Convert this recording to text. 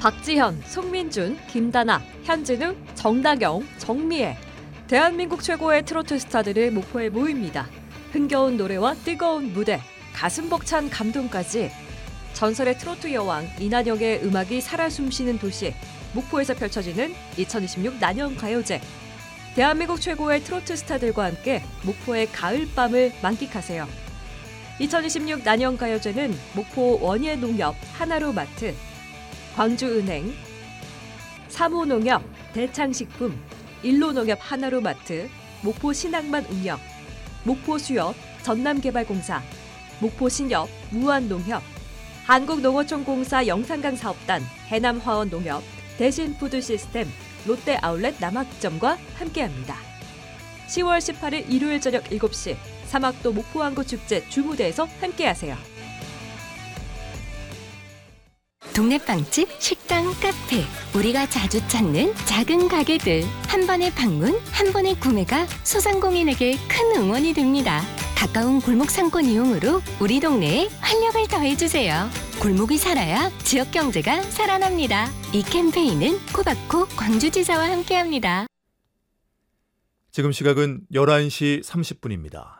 박지현, 송민준, 김다나, 현진우, 정다경, 정미애. 대한민국 최고의 트로트 스타들을 목포에 모입니다. 흥겨운 노래와 뜨거운 무대, 가슴 벅찬 감동까지 전설의 트로트 여왕 이난영의 음악이 살아 숨쉬는 도시 목포에서 펼쳐지는 2026 난영가요제. 대한민국 최고의 트로트 스타들과 함께 목포의 가을밤을 만끽하세요. 2026 난영가요제는 목포 원예농협 하나로마트, 광주은행, 사모농협, 대창식품, 일로농협 하나로마트, 목포신항만 운영, 목포수협, 전남개발공사, 목포신협, 무한농협, 한국농어촌공사 영산강 사업단, 해남화원농협, 대신푸드시스템, 롯데아울렛 남학점과 함께합니다. 10월 18일 일요일 저녁 7시 사막도 목포항구축제 주무대에서 함께하세요. 동네 빵집, 식당, 카페, 우리가 자주 찾는 작은 가게들. 한 번의 방문, 한 번의 구매가 소상공인에게 큰 응원이 됩니다. 가까운 골목 상권 이용으로 우리 동네에 활력을 더해주세요. 골목이 살아야 지역 경제가 살아납니다. 이 캠페인은 코바코 광주지사와 함께합니다. 지금 시각은 11시 30분입니다.